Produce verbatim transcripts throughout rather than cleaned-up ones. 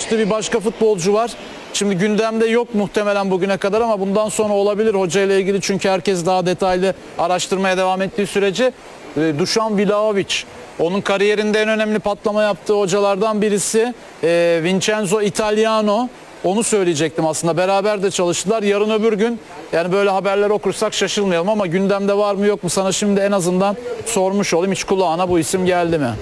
çalıştığı bir başka futbolcu var. Şimdi gündemde yok muhtemelen bugüne kadar ama bundan sonra olabilir hoca ile ilgili, çünkü herkes daha detaylı araştırmaya devam ettiği sürece. Dušan Vlahović, onun kariyerinde en önemli patlama yaptığı hocalardan birisi. E, Vincenzo Italiano, onu söyleyecektim aslında, beraber de çalıştılar. Yarın öbür gün yani böyle haberler okursak şaşırmayalım ama gündemde var mı yok mu sana şimdi en azından sormuş olayım, hiç kulağına bu isim geldi mi?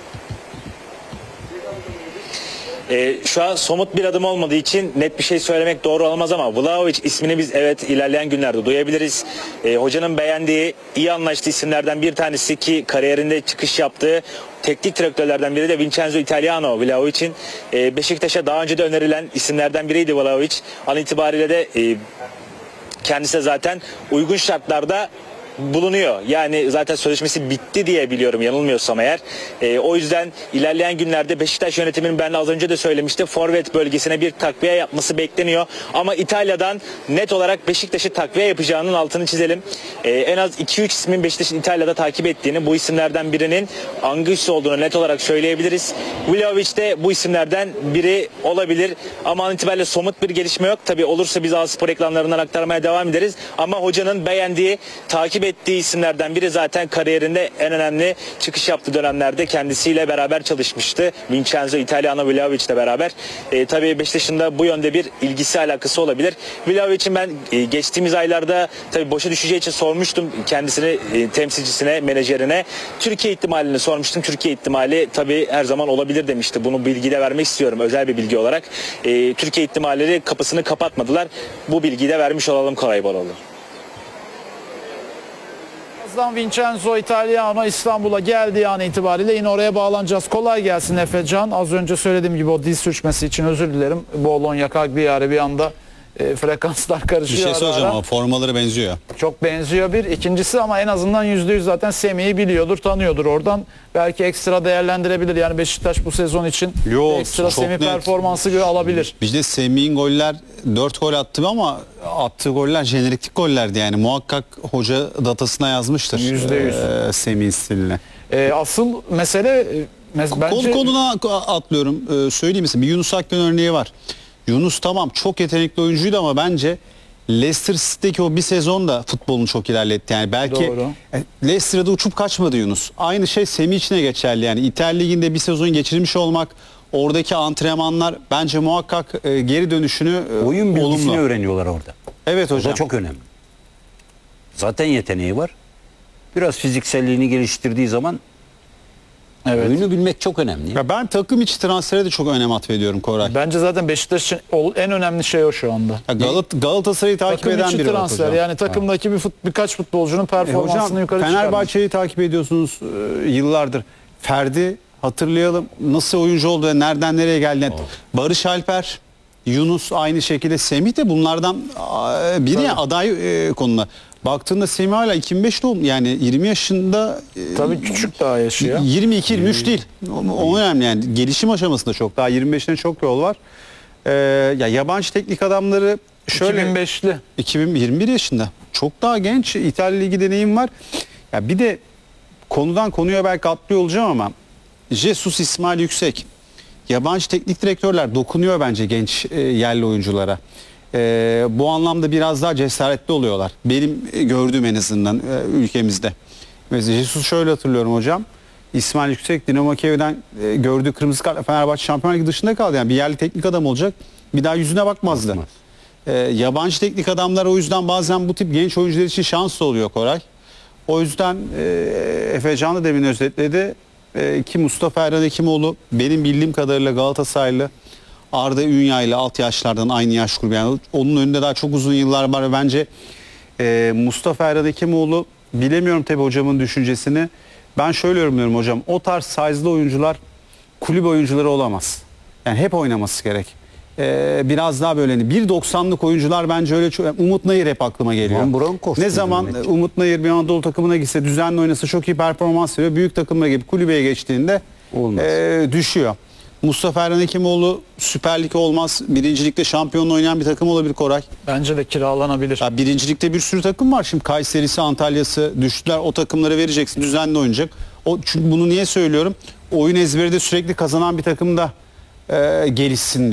E, şu an somut bir adım olmadığı için net bir şey söylemek doğru olmaz ama Vlahović ismini biz evet ilerleyen günlerde duyabiliriz. E, hocanın beğendiği, iyi anlaştığı isimlerden bir tanesi ki kariyerinde çıkış yaptığı teknik direktörlerden biri de Vincenzo Italiano. Vlahović'in e, Beşiktaş'a daha önce de önerilen isimlerden biriydi Vlahović. An itibariyle de e, kendisi de zaten uygun şartlarda bulunuyor. Yani zaten sözleşmesi bitti diye biliyorum yanılmıyorsam eğer. E, o yüzden ilerleyen günlerde Beşiktaş yönetiminin, ben az önce de söylemiştim, forvet bölgesine bir takviye yapması bekleniyor. Ama İtalya'dan net olarak Beşiktaş'ı takviye yapacağının altını çizelim. E, en az iki üç ismin Beşiktaş'ın İtalya'da takip ettiğini, bu isimlerden birinin Anguissa olduğunu net olarak söyleyebiliriz. Vlahović de bu isimlerden biri olabilir. Ama an itibariyle somut bir gelişme yok. Tabii olursa biz A-Spor ekranlarından aktarmaya devam ederiz. Ama hocanın beğendiği, takip ettiği isimlerden biri, zaten kariyerinde en önemli çıkış yaptığı dönemlerde kendisiyle beraber çalışmıştı. Vincenzo Italiano Vlahović'le beraber. E, tabii Beşiktaş'ın da bu yönde bir ilgisi alakası olabilir. Vlahović'in ben e, geçtiğimiz aylarda tabii boşa düşeceği için sormuştum kendisine, e, temsilcisine, menajerine. Türkiye ihtimalini sormuştum. Türkiye ihtimali tabii her zaman olabilir demişti. Bunu bilgiyi de vermek istiyorum özel bir bilgi olarak. E, Türkiye ihtimalleri kapısını kapatmadılar. Bu bilgiyi de vermiş olalım Karaybalalı. Vincenzo Italiano İstanbul'a geldiği an itibariyle yine oraya bağlanacağız. Kolay gelsin Efecan. Az önce söylediğim gibi o dil sürçmesi için özür dilerim. Bologna, Cagliari bir anda e, frekanslar karışıyor. Bir şey söyleyeceğim ara. ama formaları benziyor. Çok benziyor bir. İkincisi ama en azından yüzde yüz zaten Semih'i biliyordur, tanıyordur oradan. Belki ekstra değerlendirebilir. Yani Beşiktaş bu sezon için Yok, ekstra Semih performansı alabilir. Bir de Semih'in goller dört gol attı ama attığı goller jeneriklik gollerdi yani. Muhakkak hoca datasına yazmıştır. yüzde yüz. E, Semih'in stiline. E, asıl mesele e, mes bence... Konu konuna atlıyorum. E, söyleyeyim misin? Bir Yunus Akgün örneği var. Yunus tamam çok yetenekli oyuncuydu ama bence Leicester City'deki o bir sezon da futbolunu çok ilerletti. Yani belki Doğru. Leicester'da uçup kaçmadı Yunus. Aynı şey Semih için de geçerli. Yani İtalya Ligi'nde bir sezon geçirmiş olmak, oradaki antrenmanlar bence muhakkak e, geri dönüşünü e, oyun bilgisini olumlu. öğreniyorlar orada. Evet hocam. O da çok önemli. Zaten yeteneği var. Biraz fizikselliğini geliştirdiği zaman evet, oyunu bilmek çok önemli. Ya ben takım içi transfere de çok önem atfediyorum Koray. Bence zaten Beşiktaş için en önemli şey o şu anda. Ya Galat Galatasaray'ı takip Takım eden içi biri transfer. Yani takımdaki bir fut, birkaç futbolcunun E performansını hocam, yukarı çıkarmış. Fenerbahçe'yi takip ediyorsunuz e, yıllardır. Ferdi hatırlayalım nasıl oyuncu oldu ve nereden nereye geldi. Yani Barış Alper, Yunus aynı şekilde, Semih de bunlardan e, biri yani aday e, konuna. Baktığında Semih hala iki bin beş doğum, yani yirmi yaşında. E, Tabii küçük daha yaşı ya. yirmi iki yirmi üç değil. O, o önemli yani. Gelişim aşamasında çok daha, yirmi beşine çok yol var. E, ya yabancı teknik adamları şöyle, iki bin beşli. iki bin yirmi bir yaşında. Çok daha genç. İtalya Ligi deneyim var. Ya bir de konudan konuya belki atlıyor olacağım ama Jesus, İsmail Yüksek, yabancı teknik direktörler dokunuyor bence genç e, yerli oyunculara. E, bu anlamda biraz daha cesaretli oluyorlar. Benim e, gördüğüm en azından e, ülkemizde. Mesela Jesus şöyle hatırlıyorum hocam. İsmail Yüksek Dinamo Kiev'den e, gördüğü kırmızı kartla Fenerbahçe Şampiyonlar Ligi dışında kaldı. Yani bir yerli teknik adam olacak. Bir daha yüzüne bakmazdı. Bakmaz. E, yabancı teknik adamlar o yüzden bazen bu tip genç oyuncular için şans da oluyor Koray. O yüzden e, Efecan da demin özetledi. E, ki Mustafa Erhan Hekimoğlu benim bildiğim kadarıyla Galatasaraylı, Arda Ünya ile alt yaşlardan aynı yaş grubu. Yani onun önünde daha çok uzun yıllar var ve bence e, Mustafa Erhan Hekimoğlu, bilemiyorum tabii hocamın düşüncesini. Ben şöyle yorumluyorum hocam. O tarz size'lı oyuncular kulüp oyuncuları olamaz. Yani hep oynaması gerek. Ee, biraz daha böyle bir doksanlık oyuncular bence öyle çok. Umut Nayır hep aklıma geliyor. Van Bronckhorst Ne zaman demek. Umut Nayır bir Anadolu takımına gitse, düzenli oynasa, çok iyi performans veriyor. Büyük takımlara gibi kulübeye geçtiğinde e, düşüyor. Mustafa Erhan Hekimoğlu Süper Lig olmaz. Birincilikte şampiyonla oynayan bir takım olabilir Koray. Bence de kiralanabilir. Ya birincilikte bir sürü takım var. Şimdi Kayseri'si, Antalya'sı düştüler. O takımlara vereceksin. Düzenli oynayacak. O, çünkü bunu niye söylüyorum? Oyun ezberi de sürekli kazanan bir takımda e, gelişsin diye.